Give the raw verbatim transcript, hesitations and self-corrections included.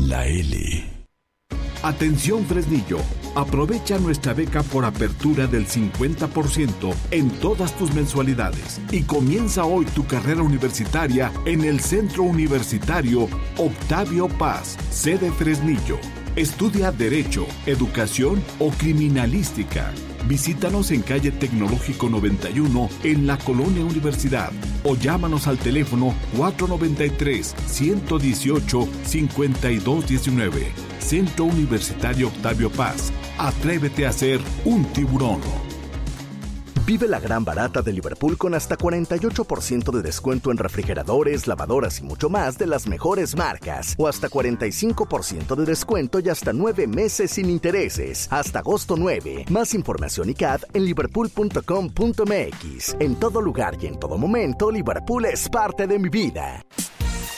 la L. Atención Fresnillo, aprovecha nuestra beca por apertura del cincuenta por ciento en todas tus mensualidades y comienza hoy tu carrera universitaria en el Centro Universitario Octavio Paz, sede Fresnillo. Estudia Derecho, Educación o Criminalística. Visítanos en calle Tecnológico noventa y uno en la Colonia Universidad o llámanos al teléfono cuatro nueve tres, uno uno ocho, cinco dos uno nueve. Centro Universitario Octavio Paz. Atrévete a ser un tiburón. Vive la gran barata de Liverpool con hasta cuarenta y ocho por ciento de descuento en refrigeradores, lavadoras y mucho más de las mejores marcas. O hasta cuarenta y cinco por ciento de descuento y hasta nueve meses sin intereses. Hasta agosto nueve. Más información y C A D en liverpool punto com punto m x. En todo lugar y en todo momento, Liverpool es parte de mi vida.